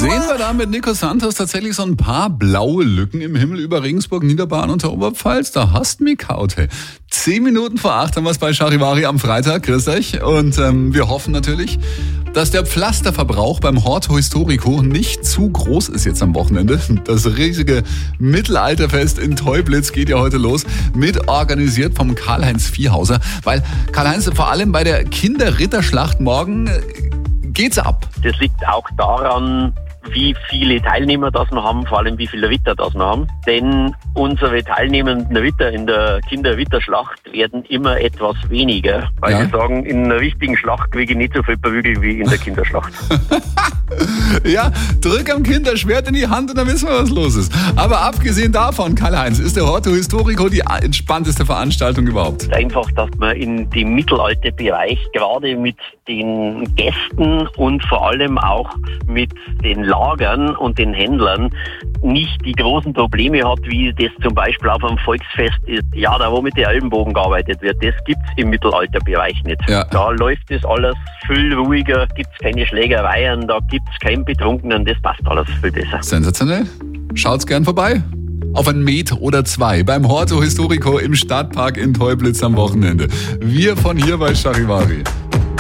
Sehen wir da mit Nico Santos tatsächlich so ein paar blaue Lücken im Himmel über Regensburg, Niederbayern und der Oberpfalz? Da hast du mich kaut, hey. 10 Minuten vor 8 haben wir es bei Charivari am Freitag. Grüß euch. Und wir hoffen natürlich, dass der Pflasterverbrauch beim Horto Historico nicht zu groß ist jetzt am Wochenende. Das riesige Mittelalterfest in Teublitz geht ja heute los, mit organisiert vom Karl-Heinz Viehhauser. Weil Karl-Heinz, vor allem bei der Kinderritterschlacht morgen geht's ab. Das liegt auch daran, wie viele Teilnehmer das wir haben, vor allem wie viele Ritter das wir haben. Denn unsere teilnehmenden Ritter in der Kinderritterschlacht werden immer etwas weniger, weil wir sagen, in einer richtigen Schlacht kriege ich nicht so viel Prügel wie in der Kinderschlacht. Ja, drück am Kinderschwert in die Hand und dann wissen wir, was los ist. Aber abgesehen davon, Karl-Heinz, ist der Horto Historico die entspannteste Veranstaltung überhaupt? Einfach, dass man in dem Mittelalterbereich gerade mit den Gästen und vor allem auch mit den Lagern und den Händlern nicht die großen Probleme hat, wie das zum Beispiel auf einem Volksfest ist. Ja, da wo mit den Ellenbogen gearbeitet wird, das gibt's im Mittelalterbereich nicht. Ja. Da läuft das alles viel ruhiger, gibt's keine Schlägereien, da gibt's keinen Betrunkenen, das passt alles viel besser. Sensationell. Schaut's gern vorbei. Auf ein Met oder zwei beim Horto Historico im Stadtpark in Teublitz am Wochenende. Wir von hier bei Charivari.